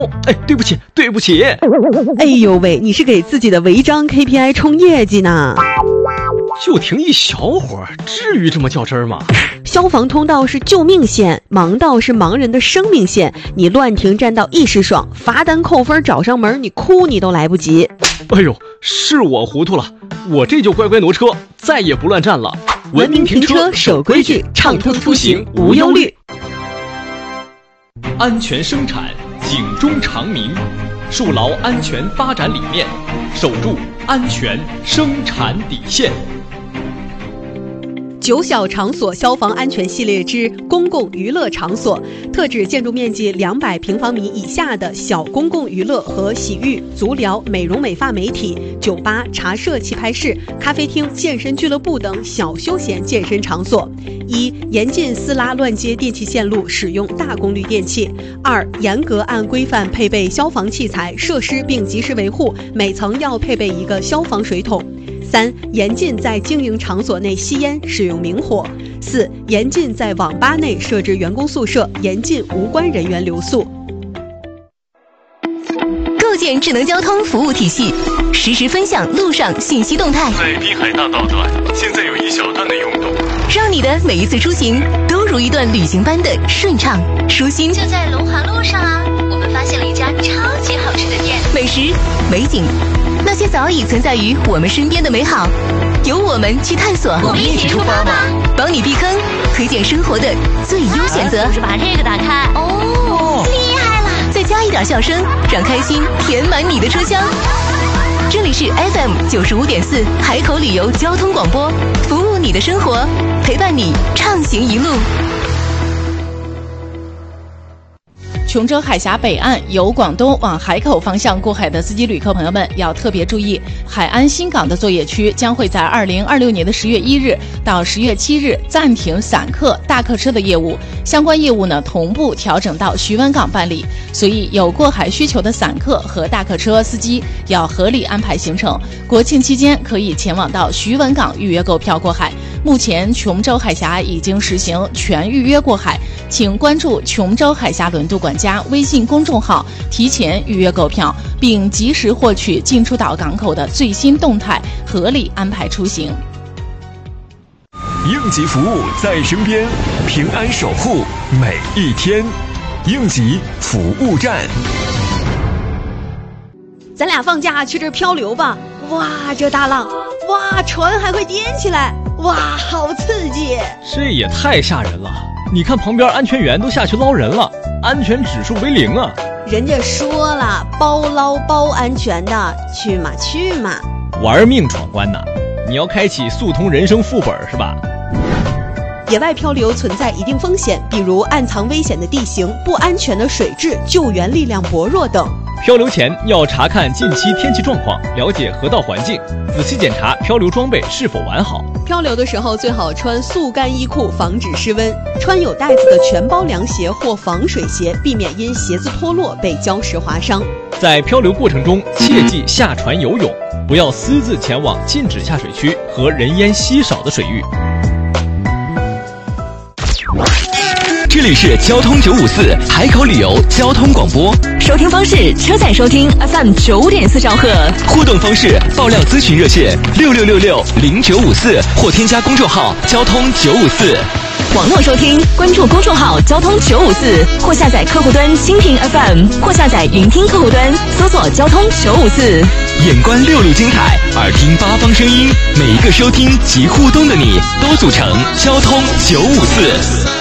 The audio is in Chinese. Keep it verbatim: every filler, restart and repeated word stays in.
哦，哎，对不起，对不起。 哎呦喂，你是给自己的违章 K P I 冲业绩呢？ 就停一小会儿，至于这么较真儿吗？ 消防通道是救命线，盲道是盲人的生命线。你乱停占道一时爽，罚单扣分找上门，你哭你都来不及。 哎呦，是我糊涂了，我这就乖乖挪车，再也不乱站了。 文明停车，守规矩，畅通出行无忧虑。 安全生产，警钟长鸣，树牢安全发展理念，守住安全生产底线。 九小场所消防安全系列之公共娱乐场所，特指建筑面积两百平方米以下的小公共娱乐和洗浴、足疗、美容美发美体、酒吧、茶社、棋牌室、咖啡厅、健身俱乐部等小休闲健身场所。一、严禁私拉乱接电气线路，使用大功率电器。二、严格按规范配备消防器材设施并及时维护，每层要配备一个消防水桶。三、严禁在经营场所内吸烟、使用明火。四、严禁在网吧内设置员工宿舍，严禁无关人员留宿。 构建智能交通服务体系，实时分享路上信息动态。 在滨海大道段，现在有一小段的拥堵， 让你的每一次出行都如一段旅行般的顺畅舒心。 就在龙华路上啊，我们发现了一家超级好吃的店， 美食、美景。那些早已存在于我们身边的美好，由我们去探索。 我们一起出发吧！ 帮你避坑，推荐生活的最优选择。 就是把这个打开。哦，厉害了！ 再加一点笑声，让开心填满你的车厢。这里是 F M 九十五点四海口旅游交通广播，服务你的生活，陪伴你畅行一路。 琼州海峡北岸由广东往海口方向过海的司机旅客朋友们要特别注意，海安新港的作业区将会在二零二六年的十月一日到十月七日暂停散客、大客车的业务，相关业务呢同步调整到徐闻港办理，所以有过海需求的散客和大客车司机要合理安排行程。国庆期间可以前往到徐闻港预约购票过海。目前琼州海峡已经实行全预约过海，请关注琼州海峡轮渡管家微信公众号，提前预约购票，并及时获取进出岛港口的最新动态，合理安排出行。 应急服务在身边，平安守护每一天。应急服务站。 咱俩放假去这儿漂流吧！哇，这大浪，哇，船还会颠起来，哇，好刺激！ 这也太吓人了！你看旁边安全员都下去捞人了，安全指数为零啊！ 人家说了，包捞包安全的，去嘛去嘛！ 玩命闯关呐！你要开启速通人生副本是吧？ 野外漂流存在一定风险，比如暗藏危险的地形、不安全的水质、救援力量薄弱等。 漂流前要查看近期天气状况，了解河道环境，仔细检查漂流装备是否完好。 漂流的时候最好穿速干衣裤，防止失温。穿有带子的全包凉鞋或防水鞋，避免因鞋子脱落被礁石划伤。 在漂流过程中，切忌下船游泳，不要私自前往禁止下水区和人烟稀少的水域。 这里是交通九五四海口旅游交通广播， 收听方式：车载收听 F M 九点四兆赫。 互动方式：爆料咨询热线六六六六零九五四，或添加公众号交通九五四。 网络收听，关注公众号交通九五四，或下载客户端蜻蜓 F M， 或下载云听客户端，搜索交通九五四。 眼观六路精彩，耳听八方声音，每一个收听及互动的你，都组成交通九五四。